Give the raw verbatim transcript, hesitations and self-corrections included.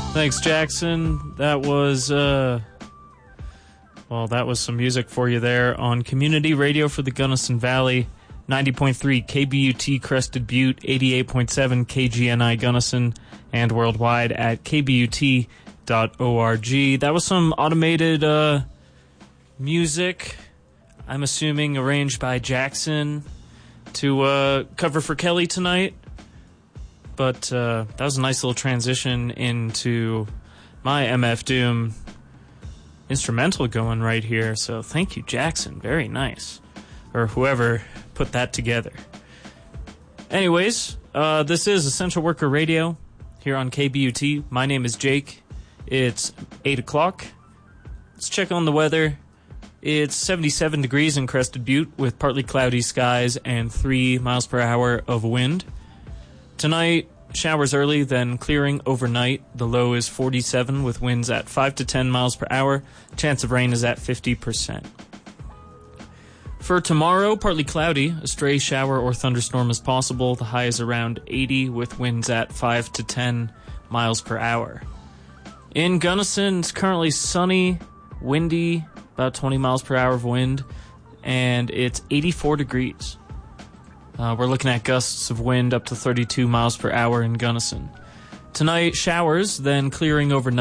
Thanks, Jackson. That was, uh, well, that was some music for you there on Community Radio for the Gunnison Valley, ninety point three K B U T Crested Butte, eighty-eight point seven K G N I Gunnison, and worldwide at k b u t dot org. That was some automated uh, music, I'm assuming arranged by Jackson to uh, cover for Kelly tonight. But uh, that was a nice little transition into my M F Doom instrumental going right here. So thank you, Jackson. Very nice. Or whoever put that together. Anyways, uh, this is Essential Worker Radio here on K B U T. My name is Jake. It's eight o'clock. Let's check on the weather. It's seventy-seven degrees in Crested Butte with partly cloudy skies and three miles per hour of wind. Tonight, showers early, then clearing overnight. The low is forty-seven with winds at five to ten miles per hour. Chance of rain is at fifty percent. For tomorrow, partly cloudy. A stray shower or thunderstorm is possible. The high is around eighty with winds at five to ten miles per hour. In Gunnison, it's currently sunny, windy, about twenty miles per hour of wind, and it's eighty-four degrees. Uh, we're looking at gusts of wind up to thirty-two miles per hour in Gunnison. Tonight, showers, then clearing overnight.